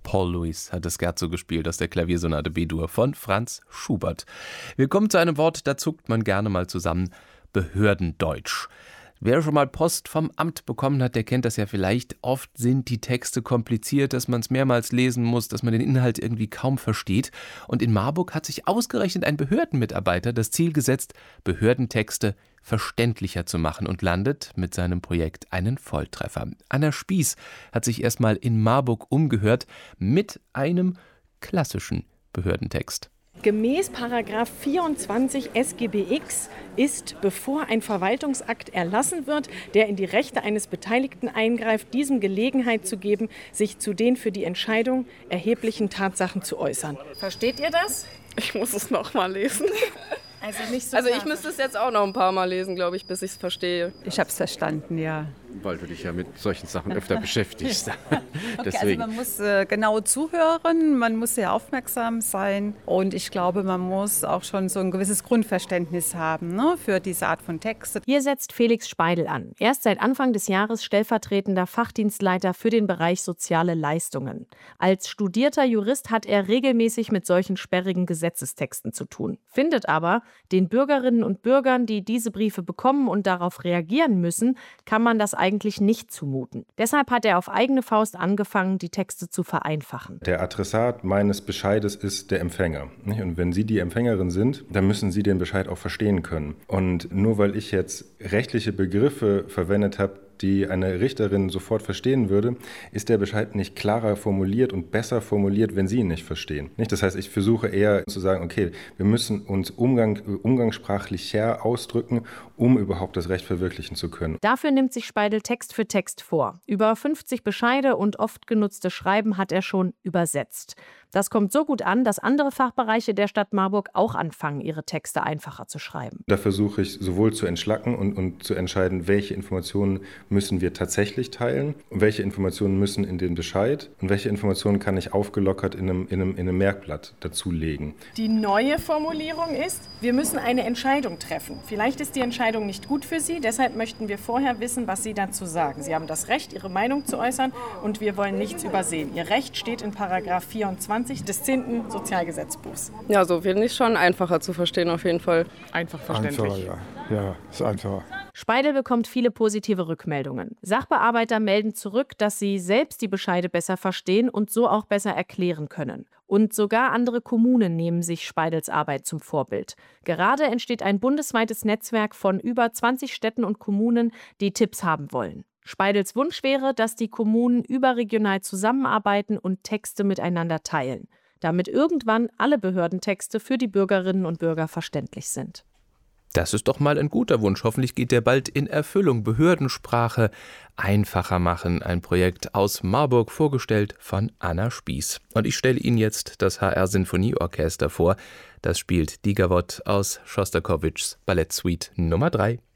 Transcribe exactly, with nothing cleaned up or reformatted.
Paul Lewis hat das Scherzo gespielt aus der Klaviersonate B-Dur von Franz Schubert. Wir kommen zu einem Wort, da zuckt man gerne mal zusammen: Behördendeutsch. Wer schon mal Post vom Amt bekommen hat, der kennt das ja vielleicht. Oft sind die Texte kompliziert, dass man es mehrmals lesen muss, dass man den Inhalt irgendwie kaum versteht. Und in Marburg hat sich ausgerechnet ein Behördenmitarbeiter das Ziel gesetzt, Behördentexte verständlicher zu machen, und landet mit seinem Projekt einen Volltreffer. Anna Spieß hat sich erstmal in Marburg umgehört mit einem klassischen Behördentext. Gemäß Paragraph vierundzwanzig S G B X ist, bevor ein Verwaltungsakt erlassen wird, der in die Rechte eines Beteiligten eingreift, diesem Gelegenheit zu geben, sich zu den für die Entscheidung erheblichen Tatsachen zu äußern. Versteht ihr das? Ich muss es noch mal lesen. Also nicht so. Also ich müsste es jetzt auch noch ein paar Mal lesen, glaube ich, bis ich es verstehe. Ich habe es verstanden, ja. Weil du dich ja mit solchen Sachen öfter beschäftigst. Okay, Deswegen. also man muss äh, genau zuhören, man muss sehr aufmerksam sein und ich glaube, man muss auch schon so ein gewisses Grundverständnis haben, ne, für diese Art von Texte. Hier setzt Felix Speidel an. Er ist seit Anfang des Jahres stellvertretender Fachdienstleiter für den Bereich soziale Leistungen. Als studierter Jurist hat er regelmäßig mit solchen sperrigen Gesetzestexten zu tun, findet aber, den Bürgerinnen und Bürgern, die diese Briefe bekommen und darauf reagieren müssen, kann man das eigentlich nicht zumuten. Deshalb hat er auf eigene Faust angefangen, die Texte zu vereinfachen. Der Adressat meines Bescheides ist der Empfänger. Und wenn Sie die Empfängerin sind, dann müssen Sie den Bescheid auch verstehen können. Und nur weil ich jetzt rechtliche Begriffe verwendet habe, die eine Richterin sofort verstehen würde, ist der Bescheid nicht klarer formuliert und besser formuliert, wenn Sie ihn nicht verstehen. Das heißt, ich versuche eher zu sagen, okay, wir müssen uns umgang, umgangssprachlicher ausdrücken, um überhaupt das Recht verwirklichen zu können. Dafür nimmt sich Speidel Text für Text vor. Über fünfzig Bescheide und oft genutzte Schreiben hat er schon übersetzt. Das kommt so gut an, dass andere Fachbereiche der Stadt Marburg auch anfangen, ihre Texte einfacher zu schreiben. Da versuche ich sowohl zu entschlacken und, und zu entscheiden, welche Informationen müssen wir tatsächlich teilen und welche Informationen müssen in den Bescheid und welche Informationen kann ich aufgelockert in einem, in einem, in einem Merkblatt dazulegen. Die neue Formulierung ist, wir müssen eine Entscheidung treffen. Vielleicht ist die Entscheidung nicht gut für Sie, deshalb möchten wir vorher wissen, was Sie dazu sagen. Sie haben das Recht, Ihre Meinung zu äußern und wir wollen nichts übersehen. Ihr Recht steht in Paragraph vierundzwanzig des zehnten Sozialgesetzbuchs. Ja, so finde ich schon einfacher zu verstehen auf jeden Fall. Einfach verständlich. Einfacher, ja. Ja, ist einfacher. Speidel bekommt viele positive Rückmeldungen. Sachbearbeiter melden zurück, dass sie selbst die Bescheide besser verstehen und so auch besser erklären können. Und sogar andere Kommunen nehmen sich Speidels Arbeit zum Vorbild. Gerade entsteht ein bundesweites Netzwerk von über zwanzig Städten und Kommunen, die Tipps haben wollen. Speidels Wunsch wäre, dass die Kommunen überregional zusammenarbeiten und Texte miteinander teilen, damit irgendwann alle Behördentexte für die Bürgerinnen und Bürger verständlich sind. Das ist doch mal ein guter Wunsch. Hoffentlich geht der bald in Erfüllung. Behördensprache einfacher machen. Ein Projekt aus Marburg, vorgestellt von Anna Spieß. Und ich stelle Ihnen jetzt das H R-Sinfonieorchester vor. Das spielt die Gavotte aus Schostakowitschs Ballettsuite Nummer drei.